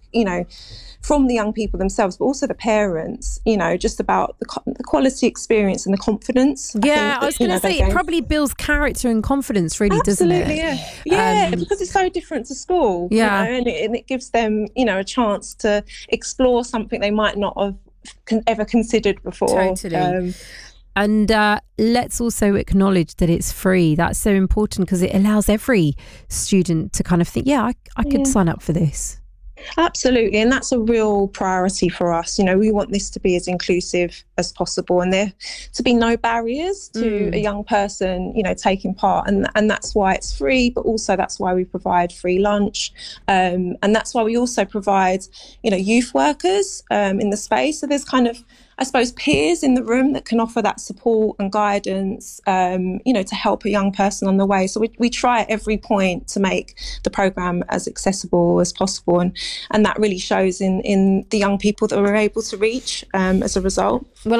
you know, from the young people themselves, but also the parents, you know, just about the quality experience and the confidence. I was going to say it probably builds character and confidence, really, doesn't it? Absolutely, yeah, because it's so different to school, you know, and it gives them, you know, a chance to explore something they might not have ever considered before. Totally. And let's also acknowledge that it's free. That's so important because it allows every student to kind of think, I could sign up for this. Absolutely, and that's a real priority for us. You know, we want this to be as inclusive as possible, and there to be no barriers to a young person, you know, taking part. And that's why it's free, but also that's why we provide free lunch, and that's why we also provide, you know, youth workers in the space. So there's kind of, I suppose, peers in the room that can offer that support and guidance, you know, to help a young person on the way. So we try at every point to make the programme as accessible as possible. And that really shows in the young people that we're able to reach as a result. Well,